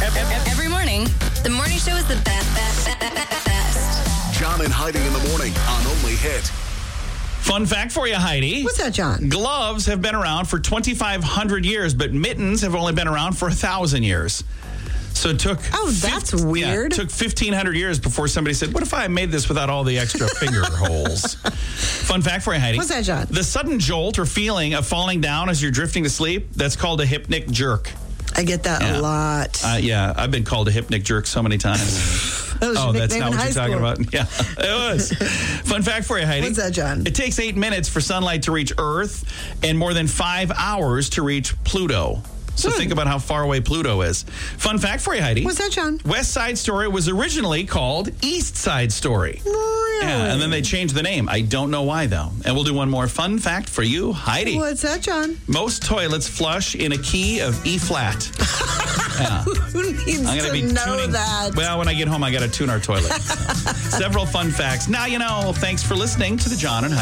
Every morning, the morning show is the best. John and Heidi in the morning on Only Hit. Fun fact for you, Heidi. What's that, John? Gloves have been around for 2,500 years, but mittens have only been around for 1,000 years. So it took... Oh, that's weird. It took 1,500 years before somebody said, what if I made this without all the extra finger holes? Fun fact for you, Heidi. What's that, John? The sudden jolt or feeling of falling down as you're drifting to sleep, that's called a hypnic jerk. I get that a lot. Yeah, I've been called a hypnic jerk so many times. That was your that's nickname not in what high you're talking school. about. Yeah, it was. Fun fact for you, Heidi. What's that, John? It takes 8 minutes for sunlight to reach Earth and more than 5 hours to reach Pluto. So think about how far away Pluto is. Fun fact for you, Heidi. What's that, John? West Side Story was originally called East Side Story. Really? Yeah, and then they changed the name. I don't know why, though. And we'll do one more fun fact for you, Heidi. What's that, John? Most toilets flush in a key of E flat. Yeah. Who needs I'm gonna to be know tuning that? Well, when I get home, I got to tune our toilet. So. Several fun facts. Now you know. Thanks for listening to the John and Heidi